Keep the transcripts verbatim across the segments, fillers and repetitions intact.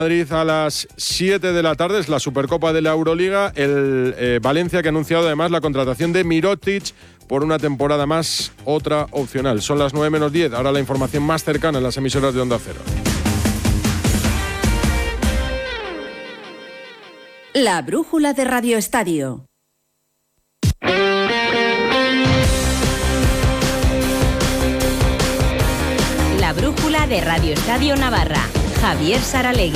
Madrid a las siete de la tarde, es la Supercopa de la Euroliga. El eh, Valencia, que ha anunciado además la contratación de Mirotic por una temporada más, otra opcional. Son las nueve menos diez. Ahora la información más cercana en las emisoras de Onda Cero. La brújula de Radio Estadio. La brújula de Radio Estadio Navarra. Javier Saralegui.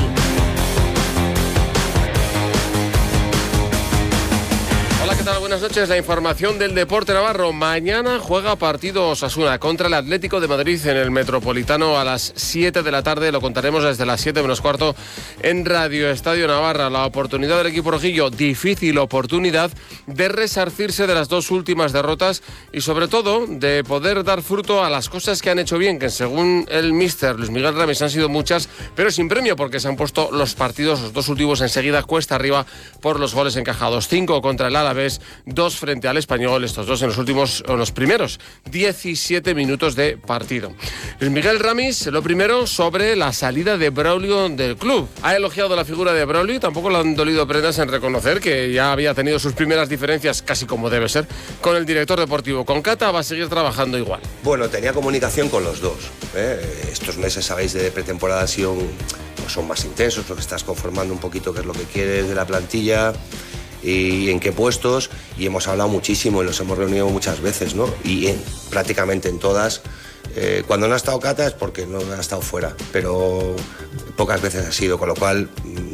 Hola, ¿qué tal? Buenas noches. La información del deporte navarro. Mañana juega partido Osasuna contra el Atlético de Madrid en el Metropolitano a las siete de la tarde. Lo contaremos desde las siete menos cuarto en Radio Estadio Navarra. La oportunidad del equipo rojillo, difícil oportunidad de resarcirse de las dos últimas derrotas y sobre todo de poder dar fruto a las cosas que han hecho bien, que según el míster Luis Miguel Ramis han sido muchas, pero sin premio porque se han puesto los partidos, los dos últimos enseguida, cuesta arriba por los goles encajados. Cinco contra el Alavés, dos frente al Español, estos dos en los últimos, en los primeros diecisiete minutos de partido. Luis Miguel Ramis, lo primero sobre la salida de Braulio del club. Ha elogiado la figura de Braulio y tampoco le han dolido prendas en reconocer que ya había tenido sus primeras diferencias, casi como debe ser, con el director deportivo. Con Cata va a seguir trabajando igual. Bueno, tenía comunicación con los dos. ¿eh? Estos meses, sabéis, de pretemporada han sido, pues son más intensos porque estás conformando un poquito qué es lo que quieres de la plantilla y en qué puestos, y hemos hablado muchísimo y los hemos reunido muchas veces, ¿no? Y en, prácticamente en todas, eh, cuando no ha estado Cata es porque no ha estado fuera, pero pocas veces ha sido, con lo cual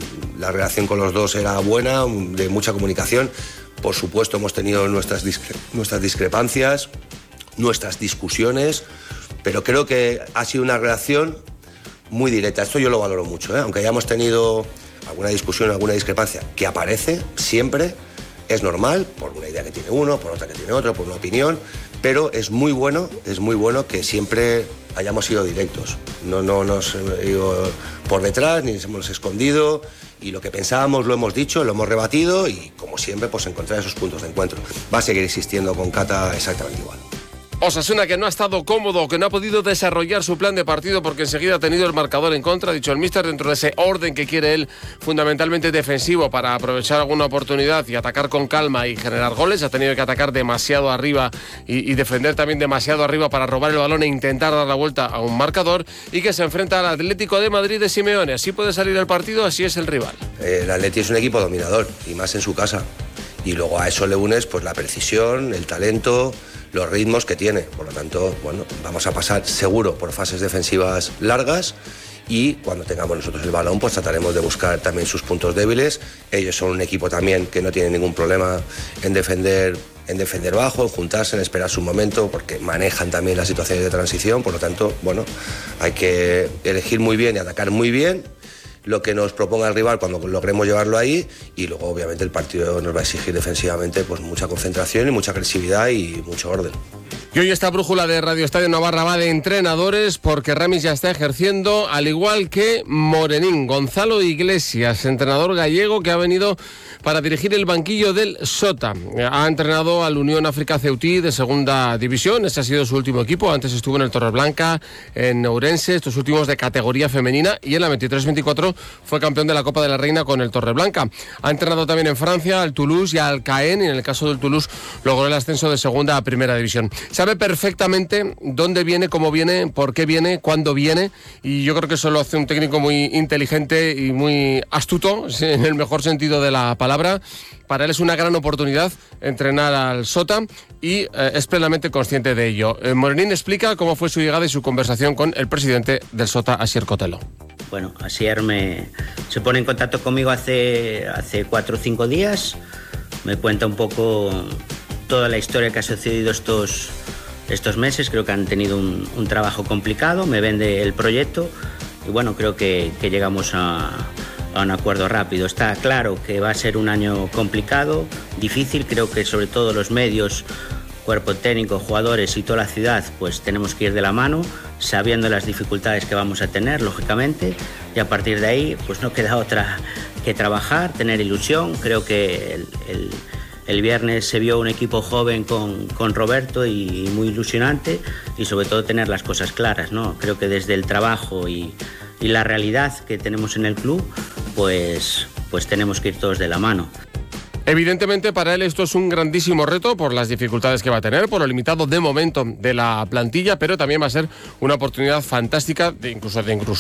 la relación con los dos era buena, de mucha comunicación. Por supuesto hemos tenido nuestras, discre- nuestras discrepancias, nuestras discusiones, pero creo que ha sido una relación muy directa. Esto yo lo valoro mucho, ¿eh? Aunque hayamos tenido alguna discusión, alguna discrepancia que aparece siempre, es normal, por una idea que tiene uno, por otra que tiene otro, por una opinión, pero es muy bueno, es muy bueno que siempre hayamos sido directos. No, no nos hemos ido por detrás, ni nos hemos escondido, y lo que pensábamos lo hemos dicho, lo hemos rebatido, y como siempre, pues encontrar esos puntos de encuentro. Va a seguir existiendo con Cata exactamente igual. Osasuna, que no ha estado cómodo, que no ha podido desarrollar su plan de partido porque enseguida ha tenido el marcador en contra, ha dicho el míster, dentro de ese orden que quiere él, fundamentalmente defensivo, para aprovechar alguna oportunidad y atacar con calma y generar goles. Ha tenido que atacar demasiado arriba y, y defender también demasiado arriba para robar el balón e intentar dar la vuelta a un marcador, y que se enfrenta al Atlético de Madrid de Simeone. Así puede salir el partido, así es el rival. El Atleti es un equipo dominador, y más en su casa. Y luego a eso le unes pues la precisión, el talento, los ritmos que tiene. Por lo tanto, bueno, vamos a pasar seguro por fases defensivas largas, y cuando tengamos nosotros el balón pues trataremos de buscar también sus puntos débiles. Ellos son un equipo también que no tiene ningún problema en defender, en defender bajo, en juntarse, en esperar su momento, porque manejan también las situaciones de transición. Por lo tanto, bueno, hay que elegir muy bien y atacar muy bien lo que nos proponga el rival cuando logremos llevarlo ahí, y luego obviamente el partido nos va a exigir defensivamente pues mucha concentración y mucha agresividad y mucho orden. Y hoy esta brújula de Radio Estadio Navarra va de entrenadores, porque Ramis ya está ejerciendo, al igual que Morenín. Gonzalo Iglesias, entrenador gallego que ha venido para dirigir el banquillo del Sota. Ha entrenado al Unión África Ceutí de segunda división, ese ha sido su último equipo. Antes estuvo en el Torreblanca, en Ourense, estos últimos de categoría femenina, y en la veintitrés veinticuatro fue campeón de la Copa de la Reina con el Torreblanca. Ha entrenado también en Francia al Toulouse y al Caen, y en el caso del Toulouse logró el ascenso de segunda a primera división. Sabe perfectamente dónde viene, cómo viene, por qué viene, cuándo viene, y yo creo que eso lo hace un técnico muy inteligente y muy astuto, en el mejor sentido de la palabra. Para él es una gran oportunidad entrenar al Sota, y eh, es plenamente consciente de ello. Eh, Morenín explica cómo fue su llegada y su conversación con el presidente del Sota, Asier Cotelo. Bueno, Asier me, se pone en contacto conmigo hace, hace cuatro o cinco días, me cuenta un poco toda la historia que ha sucedido estos, estos meses. Creo que han tenido un, un trabajo complicado, me vende el proyecto, y bueno, creo que, que llegamos a, a un acuerdo rápido. Está claro que va a ser un año complicado, difícil. Creo que sobre todo los medios, cuerpo técnico, jugadores y toda la ciudad, pues tenemos que ir de la mano, sabiendo las dificultades que vamos a tener, lógicamente, y a partir de ahí pues no queda otra que trabajar, tener ilusión. Creo que el, el, el viernes se vio un equipo joven con, con Roberto, y muy ilusionante, y sobre todo tener las cosas claras, ¿no? Creo que desde el trabajo y y la realidad que tenemos en el club, pues, pues tenemos que ir todos de la mano. Evidentemente para él esto es un grandísimo reto por las dificultades que va a tener, por lo limitado de momento de la plantilla, pero también va a ser una oportunidad fantástica de incluso de incluso